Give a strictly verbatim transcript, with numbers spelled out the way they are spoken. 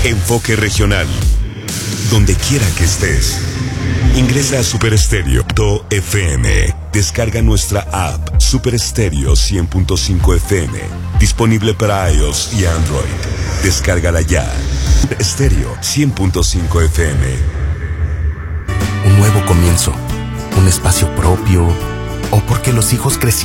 Enfoque regional. Donde quiera que estés. Ingresa a Super Estéreo F M. Descarga nuestra app Super Estéreo cien punto cinco F M. Disponible para iOS y Android. Descárgala ya. Estéreo cien punto cinco F M. Un nuevo comienzo. Un espacio propio. O porque los hijos crecieron.